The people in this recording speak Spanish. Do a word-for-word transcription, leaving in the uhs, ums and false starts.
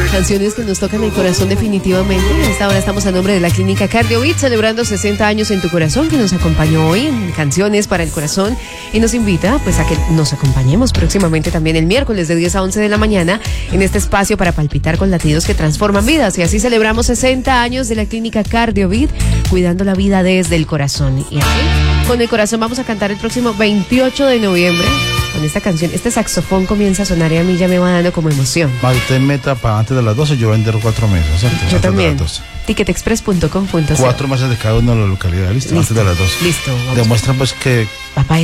Canciones que nos tocan el corazón definitivamente. A esta hora estamos a nombre de la Clínica CardioVit, celebrando sesenta años en tu corazón, que nos acompañó hoy en Canciones para el Corazón y nos invita pues a que nos acompañemos próximamente también el miércoles de diez a once de la mañana en este espacio para palpitar con latidos que transforman vidas. Y así celebramos sesenta años de la Clínica CardioVit, cuidando la vida desde el corazón. Y así, con el corazón vamos a cantar el próximo veintiocho de noviembre. Con esta canción, este saxofón comienza a sonar y a mí ya me va dando como emoción. Para usted meta para antes de las doce, yo vender cuatro meses. ¿Cierto? Yo antes también. De las doce. ticket express punto com punto co. Cuatro meses de cada una de las localidades, listo, Listo. antes de las doce. Listo. Demuestra pues que Papá